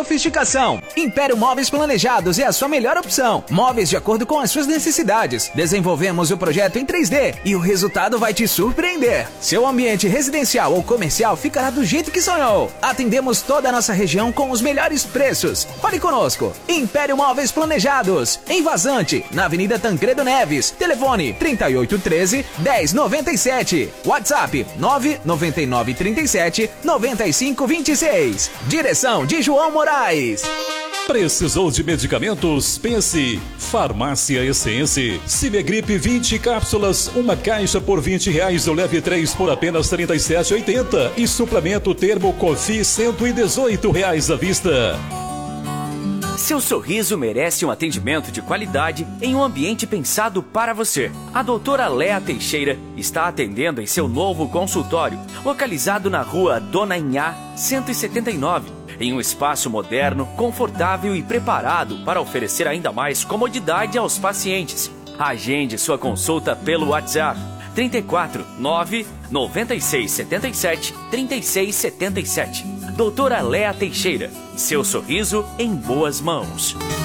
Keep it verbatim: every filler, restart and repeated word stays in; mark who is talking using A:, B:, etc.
A: sofisticação. Império Móveis Planejados é a sua melhor opção. Móveis de acordo com as suas necessidades. Desenvolvemos o projeto em três D e o resultado vai te surpreender. Seu ambiente residencial ou comercial ficará do jeito que sonhou. Atendemos toda a nossa região com os melhores preços. Fale conosco. Império Móveis Planejados. Em Vazante, na Avenida Tancredo Neves. Telefone trinta e oito treze, dez noventa e sete. WhatsApp nove nove nove trinta e sete, noventa e cinco vinte e seis. Direção de João Moraes.
B: Precisou de medicamentos? Pense Farmácia Essência. Cimegripe vinte cápsulas, uma caixa por vinte reais, ou leve três por apenas trinta e sete reais e oitenta centavos. E suplemento Termo Cofi cento e dezoito reais à vista.
C: Seu sorriso merece um atendimento de qualidade em um ambiente pensado para você. A doutora Léa Teixeira está atendendo em seu novo consultório, localizado na rua Dona Inhá, cento e setenta e nove, em um espaço moderno, confortável e preparado para oferecer ainda mais comodidade aos pacientes. Agende sua consulta pelo WhatsApp trinta e quatro, nove, noventa e seis, setenta e sete, trinta e seis setenta e sete. Doutora Léa Teixeira, seu sorriso em boas mãos.